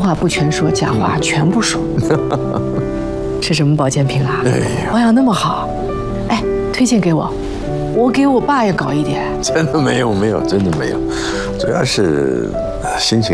话不全说，假话全部说。是什么保健品啊？保养那么好，哎，推荐给我，我给我爸也搞一点。 真的没有，真的没有，主要是心情。